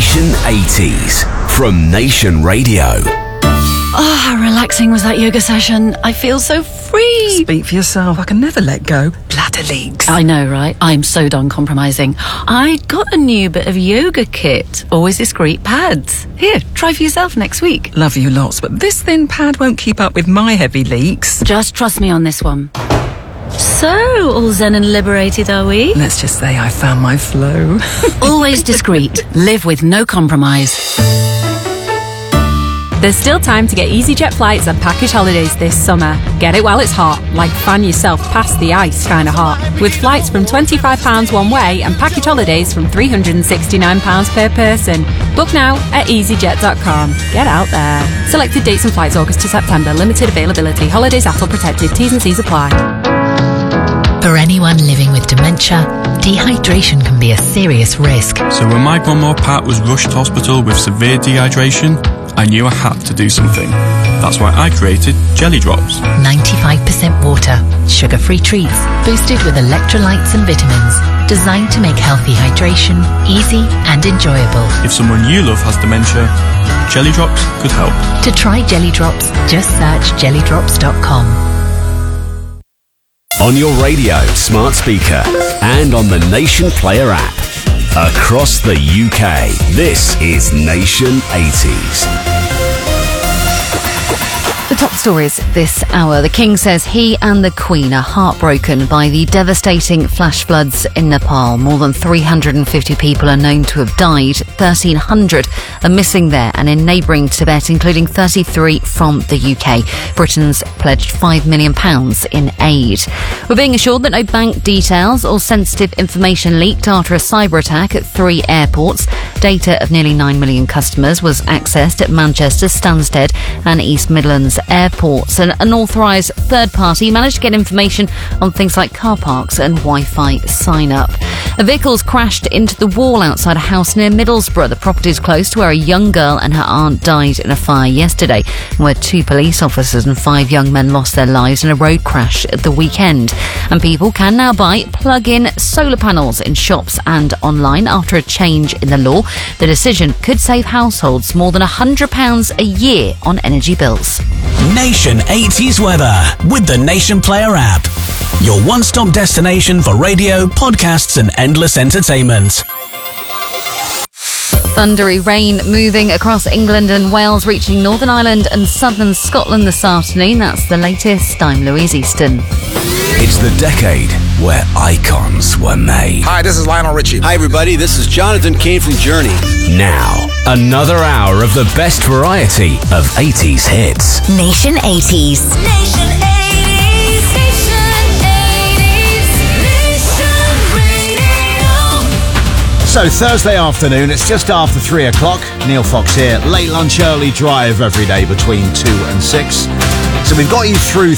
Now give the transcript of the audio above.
Nation 80s from Nation Radio. Oh, how relaxing was that yoga session. I feel so free. Speak for yourself. I can never let go. Bladder leaks. I know, right? I'm so done compromising. I got a new bit of yoga kit. Always discreet pads. Here, try for yourself next week. Love you lots, but this thin pad won't keep up with my heavy leaks. Just trust me on this one. So, all zen and liberated, are we? Let's just say I found my flow. Always discreet. Live with no compromise. There's still time to get EasyJet flights and package holidays this summer. Get it while it's hot, like fan yourself past the ice kind of hot. With flights from £25 one way and package holidays from £369 per person. Book now at easyjet.com. Get out there. Selected dates and flights August to September. Limited availability. Holidays ATOL protected. T's and C's apply. For anyone living with dementia, dehydration can be a serious risk. So when my grandma Pat was rushed to hospital with severe dehydration, I knew I had to do something. That's why I created Jelly Drops. 95% water, sugar-free treats, boosted with electrolytes and vitamins, designed to make healthy hydration easy and enjoyable. If someone you love has dementia, Jelly Drops could help. To try Jelly Drops, just search jellydrops.com. On your radio, smart speaker, and on the Nation Player app. Across the UK, this is Nation 80s. The top stories this hour. The King says he and the Queen are heartbroken by the devastating flash floods in Nepal. More than 350 people are known to have died. 1,300 are missing there and in neighbouring Tibet, including 33 from the UK. Britain's pledged £5 million in aid. We're being assured that no bank details or sensitive information leaked after a cyber attack at 3 airports. Data of nearly 9 million customers was accessed at Manchester, Stansted and East Midlands airports. An unauthorised third party managed to get information on things like car parks and Wi-Fi sign-up. A vehicle's crashed into the wall outside a house near Middlesbrough. The property is close to where a young girl and her aunt died in a fire yesterday, where 2 police officers and 5 young men lost their lives in a road crash at the weekend. And people can now buy plug-in solar panels in shops and online after a change in the law. The decision could save households more than £100 a year on energy bills. Nation 80s weather with the Nation Player app. Your one-stop destination for radio, podcasts and endless entertainment. Thundery rain moving across England and Wales, reaching Northern Ireland and southern Scotland this afternoon. That's the latest. I'm Louise Easton. It's the decade where icons were made. Hi, this is Lionel Richie. Hi, everybody. This is Jonathan Cain from Journey. Now, another hour of the best variety of 80s hits. Nation 80s. Nation 80s. Nation 80s. Nation Radio. So, Thursday afternoon, it's just after 3 o'clock. Neil Fox here. Late lunch, early drive every day between 2 and 6. So we've got you through